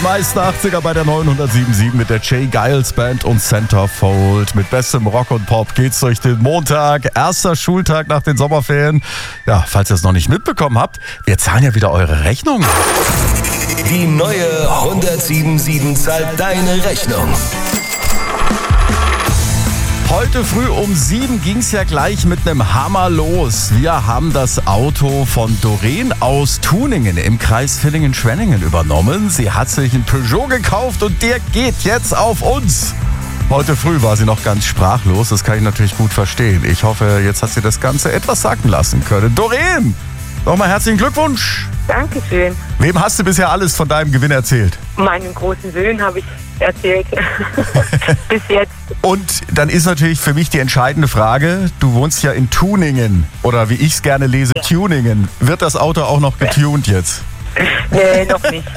meisten 80er bei der 907.7 mit der Jay Giles Band und Centerfold. Mit bestem Rock und Pop geht's durch den Montag, erster Schultag nach den Sommerferien. Ja, falls ihr es noch nicht mitbekommen habt, wir zahlen ja wieder eure Rechnung. Die neue 107.7 zahlt deine Rechnung. Heute früh um 7 ging es ja gleich mit einem Hammer los. Wir haben das Auto von Doreen aus Tuningen im Kreis Villingen-Schwenningen übernommen. Sie hat sich einen Peugeot gekauft und der geht jetzt auf uns. Heute früh war sie noch ganz sprachlos, das kann ich natürlich gut verstehen. Ich hoffe, jetzt hat sie das Ganze etwas sacken lassen können. Doreen, nochmal herzlichen Glückwunsch. Dankeschön. Wem hast du bisher alles von deinem Gewinn erzählt? Meinen großen Söhnen habe ich erzählt. Bis jetzt. Und dann ist natürlich für mich die entscheidende Frage, du wohnst ja in Tuningen oder wie ich es gerne lese, Tuningen. Wird das Auto auch noch getuned jetzt? Nee, noch nicht.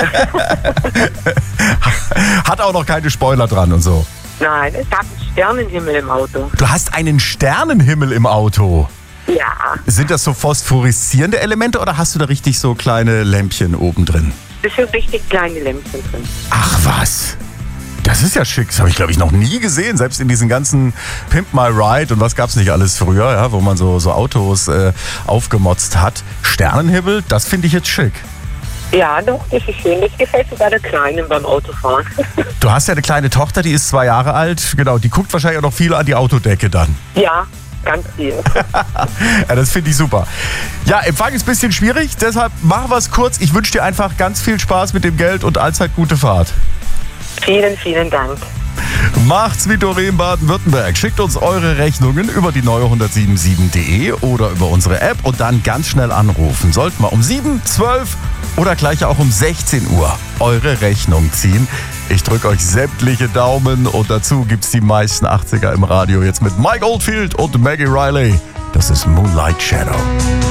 Hat auch noch keine Spoiler dran und so? Nein, es hat einen Sternenhimmel im Auto. Du hast einen Sternenhimmel im Auto? Ja. Sind das so phosphoreszierende Elemente oder hast du da richtig so kleine Lämpchen oben drin? Es sind richtig kleine Lämpchen drin. Ach was, das ist ja schick. Das habe ich, glaube ich, noch nie gesehen. Selbst in diesen ganzen Pimp My Ride und was gab's nicht alles früher, ja, wo man so Autos aufgemotzt hat. Sternenhimmel, das finde ich jetzt schick. Ja, doch, das ist schön. Das gefällt sogar der Kleinen beim Autofahren. Du hast ja eine kleine Tochter, die ist 2 Jahre alt. Genau, die guckt wahrscheinlich auch noch viel an die Autodecke dann. Ja, ganz viel. Ja, das finde ich super. Ja, Empfang ist ein bisschen schwierig, deshalb machen wir es kurz. Ich wünsche dir einfach ganz viel Spaß mit dem Geld und allzeit gute Fahrt. Vielen, vielen Dank. Macht's wie Doreen Baden-Württemberg. Schickt uns eure Rechnungen über die neue 107.7.de oder über unsere App und dann ganz schnell anrufen. Sollten wir um 7, 12 oder gleich auch um 16 Uhr eure Rechnung ziehen. Ich drücke euch sämtliche Daumen und dazu gibt's die meisten 80er im Radio jetzt mit Mike Oldfield und Maggie Riley. Das ist Moonlight Shadow.